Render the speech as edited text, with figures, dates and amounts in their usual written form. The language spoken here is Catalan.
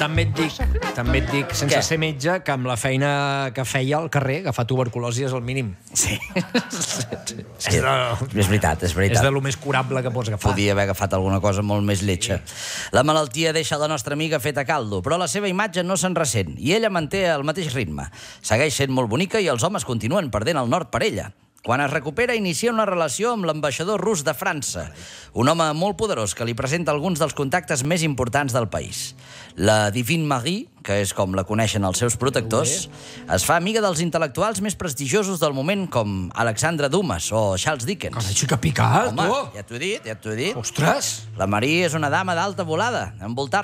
També et dic, sense ser metge, que amb la feina que feia al carrer, agafar tuberculosi és el mínim. Sí. És veritat. És de lo més curable que pots agafar. Podia haver agafat alguna cosa molt més lletja. La malaltia deixa la nostra amiga feta caldo, però la seva imatge no se'n ressent, i ella manté el mateix ritme. Segueix sent molt bonica i els homes continuen perdent el nord per ella. Quan es recupera, inicia una relació amb l'ambaixador rus de França, un home molt poderós que li presenta alguns dels contactes més importants del país. La Divine Marie, que és com la coneixen els seus protectors, es fa amiga dels intel·lectuals més prestigiosos del moment, com Alexandre Dumas o Charles Dickens. Carai, xica picat, Home, tu! ja t'ho he dit. Ostres! La Marie és una dama d'alta volada, envoltar